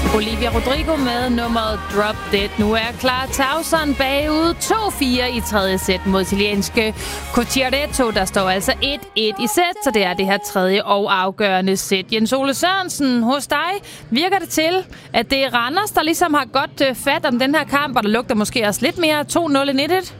Olivia Rodrigo med nummeret Drop Dead. Nu er klar Tauson bagud 2-4 i tredje sæt mod italienske Cucciaretto. Der står altså 1-1 i sæt, så det er det her tredje og afgørende sæt. Jens Ole Sørensen, hos dig virker det til, at det er Randers, der ligesom har godt fat om den her kamp, og der lugter måske også lidt mere 2-0 i 1-1.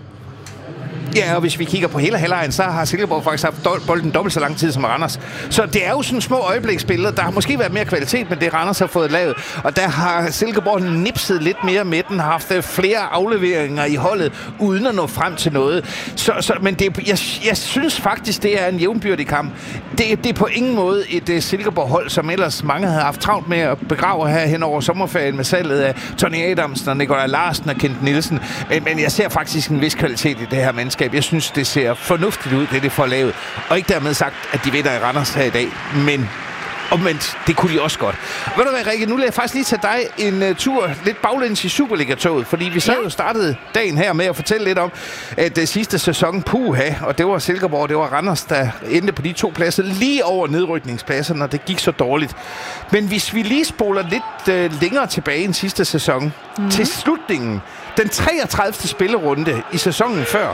Ja, og hvis vi kigger på hele halvlejen, så har Silkeborg faktisk haft bolden dobbelt så lang tid som Randers. Så det er jo sådan små øjebliksbilleder. Der har måske været mere kvalitet med det, Randers har fået lavet. Og der har Silkeborg nipset lidt mere med den, har haft flere afleveringer i holdet, uden at nå frem til noget. Men jeg synes faktisk, det er en jævnbyrdig kamp. Det er på ingen måde et Silkeborg-hold, som ellers mange havde haft travlt med at begrave her hen over sommerferien med salget af Tony Adamsen og Nikolaj Larsen og Kent Nielsen. Men jeg ser faktisk en vis kvalitet i det her mandskab. Jeg synes, det ser fornuftigt ud, det får lavet. Og ikke dermed sagt, at de vinder i Randers her i dag. Men omvendt, det kunne de også godt. Ved du hvad, Rikke, nu vil jeg faktisk lige tage dig en tur lidt baglæns i Superliga-toget, fordi vi så jo startede dagen her med at fortælle lidt om, at sidste sæson, og det var Silkeborg, det var Randers, der endte på de to pladser lige over nedrykningspladserne, og det gik så dårligt. Men hvis vi lige spoler lidt længere tilbage end sidste sæson, til slutningen, den 33. spillerunde i sæsonen før,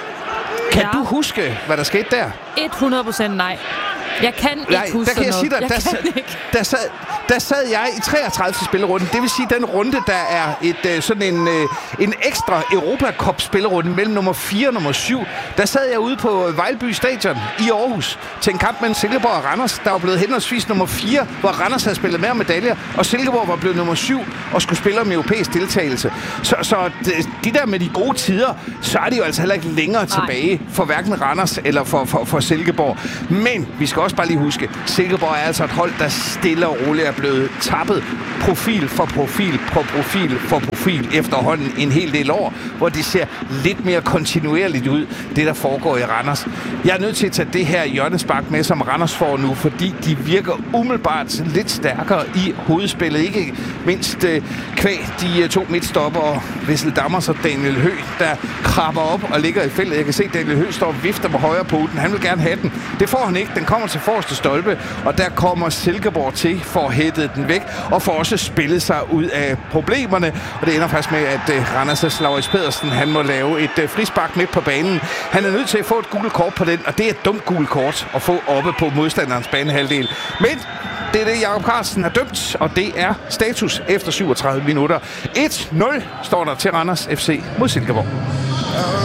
kan du huske, hvad der skete der? 100% nej. Jeg kan ikke huske der kan jeg sige dig, der sad jeg i 33. spillerunde. Det vil sige den runde, der er en ekstra Europa Cup spillerunde mellem nummer 4 og nummer 7. Der sad jeg ude på Vejlby Stadion i Aarhus til en kamp mellem Silkeborg og Randers. Der var blevet henholdsvis nummer 4, hvor Randers havde spillet mere medaljer, og Silkeborg var blevet nummer 7 og skulle spille om europæisk deltagelse. Så de der med de gode tider, så er de jo altså heller ikke længere tilbage for hverken Randers eller for Silkeborg. Men vi skal også bare lige huske, Silkeborg er altså et hold, der stille og roligt er blevet tappet profil for profil på profil for profil efterhånden en hel del år, hvor det ser lidt mere kontinuerligt ud, det der foregår i Randers. Jeg er nødt til at tage det her hjørnespark med, som Randers får nu, fordi de virker umiddelbart lidt stærkere i hovedspillet. Ikke mindst kvæg de to midtstopper, Wessel Dammers og Daniel Høgh, der krabber op og ligger i feltet. Jeg kan se, at Daniel Høgh står og vifter med højre poten. Han vil gerne have den. Det får han ikke. Den kommer til forreste stolpe, og der kommer Silkeborg til for at hætte den væk, og får også spillet sig ud af problemerne. Og det ender faktisk med, at Randers' Laurits Pedersen, han må lave et frispark midt på banen. Han er nødt til at få et gult kort på den, og det er et dumt gult kort at få oppe på modstanderens banehalvdel. Men det er det, Jakob Carlsen har dømt, og det er status efter 37 minutter. 1-0 står der til Randers FC mod Silkeborg.